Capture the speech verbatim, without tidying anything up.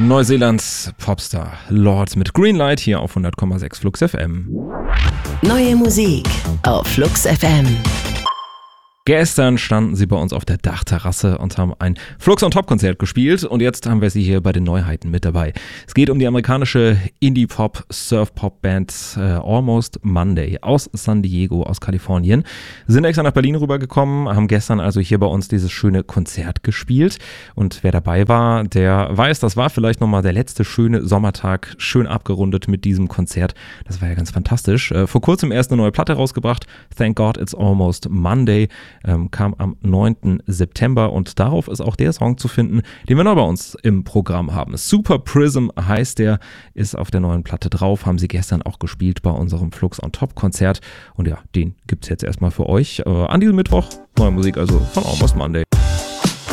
Neuseelands Popstar Lorde mit Greenlight hier auf hundert Komma sechs Flux F M. Neue Musik auf Flux F M. Gestern standen sie bei uns auf der Dachterrasse und haben ein Flux on Top Konzert gespielt und jetzt haben wir sie hier bei den Neuheiten mit dabei. Es geht um die amerikanische Indie-Pop-Surf-Pop-Band äh, Almost Monday aus San Diego, aus Kalifornien. Sie sind extra nach Berlin rübergekommen, haben gestern also hier bei uns dieses schöne Konzert gespielt und wer dabei war, der weiß, das war vielleicht nochmal der letzte schöne Sommertag, schön abgerundet mit diesem Konzert. Das war ja ganz fantastisch. Äh, vor kurzem erst eine neue Platte rausgebracht, Thank God It's Almost Monday. Ähm, kam am neunten September und darauf ist auch der Song zu finden, den wir neu bei uns im Programm haben. Super Prism heißt der, ist auf der neuen Platte drauf, haben sie gestern auch gespielt bei unserem Flux on Top Konzert und ja, den gibt's jetzt erstmal für euch äh, an diesem Mittwoch. Neue Musik also von Almost Monday.